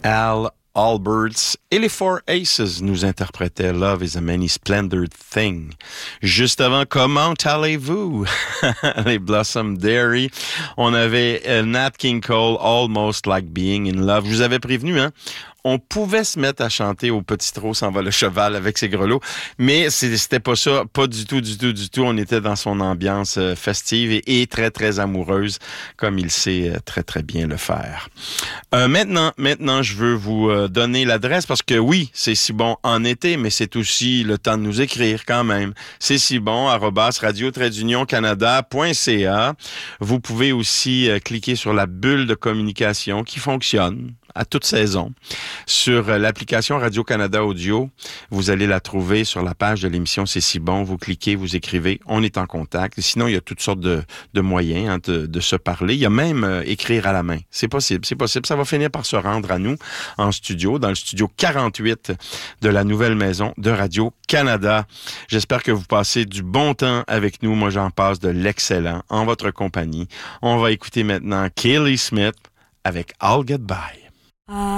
Al Alberts et les Four Aces nous interprétaient Love is a Many Splendid Thing. Juste avant, comment allez-vous? Les Blossom Dairy. On avait Nat King Cole, Almost Like Being in Love. Je vous avais prévenu, hein? On pouvait se mettre à chanter au petit trot s'en va le cheval avec ses grelots, mais c'était pas ça, pas du tout. On était dans son ambiance festive et très, très amoureuse, comme il sait très, très bien le faire. Maintenant, je veux vous donner l'adresse parce que oui, c'est si bon en été, mais c'est aussi le temps de nous écrire quand même. C'est si bon, @radio-canada.ca. Vous pouvez aussi cliquer sur la bulle de communication qui fonctionne à toute saison. Sur l'application Radio-Canada Audio, vous allez la trouver sur la page de l'émission C'est si bon. Vous cliquez, vous écrivez, on est en contact. Sinon, il y a toutes sortes de moyens de se parler. Il y a même écrire à la main. C'est possible. Ça va finir par se rendre à nous en studio, dans le studio 48 de la nouvelle maison de Radio-Canada. J'espère que vous passez du bon temps avec nous. Moi, j'en passe de l'excellent en votre compagnie. On va écouter maintenant Kelly Smith avec I'll Get By.